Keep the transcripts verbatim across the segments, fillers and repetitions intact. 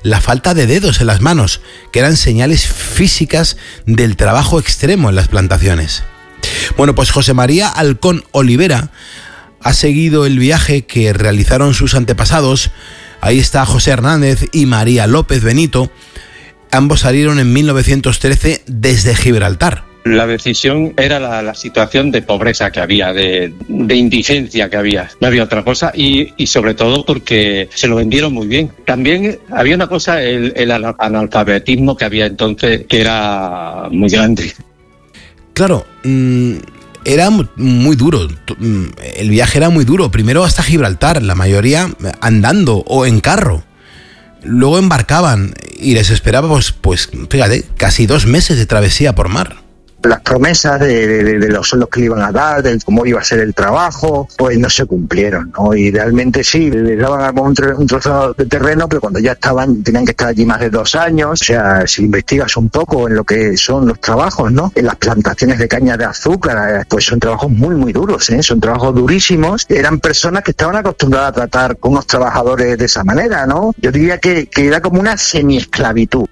la falta de dedos en las manos, que eran señales físicas del trabajo extremo en las plantaciones. Bueno, pues José María Alcón Olivera ha seguido el viaje que realizaron sus antepasados. Ahí está José Hernández y María López Benito. Ambos salieron en mil novecientos trece desde Gibraltar. La decisión era la, la situación de pobreza que había, de, de indigencia que había. No había otra cosa y, y sobre todo porque se lo vendieron muy bien. También había una cosa, el, el analfabetismo que había entonces, que era muy grande. Claro, mmm, era muy duro. El viaje era muy duro. Primero hasta Gibraltar, la mayoría andando o en carro. Luego embarcaban y les esperaba, pues, pues fíjate, casi dos meses de travesía por mar. Las promesas de, de, de los sueldos que le iban a dar, de cómo iba a ser el trabajo, pues no se cumplieron, ¿no? Y realmente sí, les daban un, tro, un trozo de terreno, pero cuando ya estaban, tenían que estar allí más de dos años. O sea, si investigas un poco en lo que son los trabajos, ¿no? En las plantaciones de caña de azúcar, pues son trabajos muy, muy duros, ¿eh? Son trabajos durísimos. Eran personas que estaban acostumbradas a tratar con unos trabajadores de esa manera, ¿no? Yo diría que, que era como una semi-esclavitud.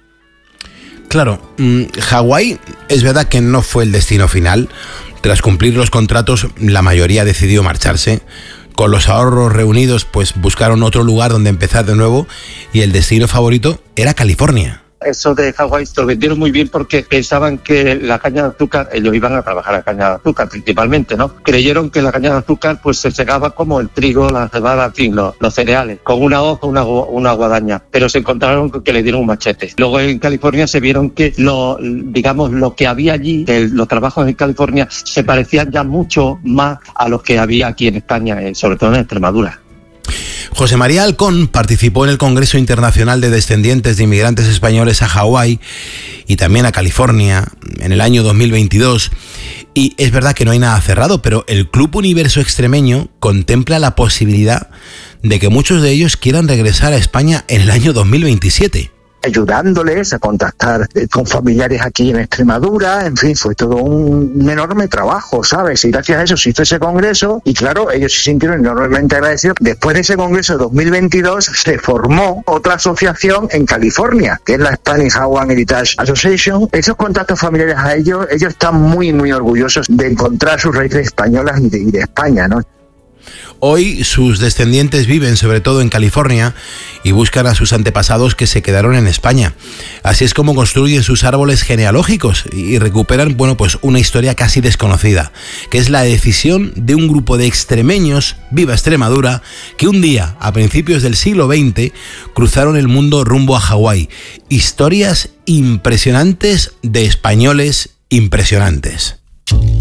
Claro, mmm, Hawái es verdad que no fue el destino final. Tras cumplir los contratos, la mayoría decidió marcharse. Con los ahorros reunidos, pues buscaron otro lugar donde empezar de nuevo y el destino favorito era California. Eso de Hawái se lo vendieron muy bien porque pensaban que la caña de azúcar, ellos iban a trabajar la caña de azúcar principalmente, ¿no? Creyeron que la caña de azúcar pues se segaba como el trigo, la cebada, en fin, los, los cereales, con una hoja, una, una guadaña, pero se encontraron que le dieron un machete. Luego en California se vieron que lo, digamos, lo que había allí, que los trabajos en California se parecían ya mucho más a los que había aquí en España, sobre todo en Extremadura. José María Alcón participó en el Congreso Internacional de Descendientes de Inmigrantes Españoles a Hawái y también a California en el año dos mil veintidós. Y es verdad que no hay nada cerrado, pero el Club Universo Extremeño contempla la posibilidad de que muchos de ellos quieran regresar a España en el año dos mil veintisiete. Ayudándoles a contactar con familiares aquí en Extremadura, en fin, fue todo un, un enorme trabajo, ¿sabes? Y gracias a eso se hizo ese congreso y claro, ellos se sintieron enormemente agradecidos. Después de ese congreso de dos mil veintidós se formó otra asociación en California, que es la Spanish Hawaiian Heritage Association. Esos contactos familiares a ellos, ellos están muy, muy orgullosos de encontrar sus raíces españolas y de, y de España, ¿no? Hoy sus descendientes viven sobre todo en California y buscan a sus antepasados que se quedaron en España. Así es como construyen sus árboles genealógicos y recuperan, bueno, pues una historia casi desconocida, que es la decisión de un grupo de extremeños, viva Extremadura, que un día, a principios del siglo veinte, cruzaron el mundo rumbo a Hawái. Historias impresionantes de españoles impresionantes.